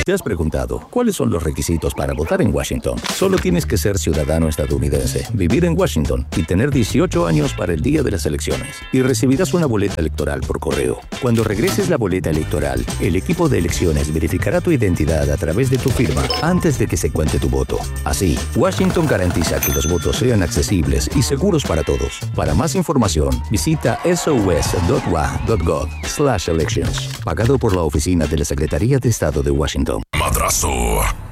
¿Te has preguntado cuáles son los requisitos para votar en Washington? Solo tienes que ser ciudadano estadounidense, vivir en Washington y tener 18 años para el día de las elecciones. Y recibirás una boleta electoral por correo. Cuando regreses la boleta electoral, el equipo de elecciones verificará tu identidad a través de tu firma antes de que se cuente tu voto. Así, Washington garantiza que los votos sean accesibles y seguros para todos. Para más información, visita sos.wa.gov/elections. Pagado por la Oficina de la Secretaría de Estado de Washington. Madrazo.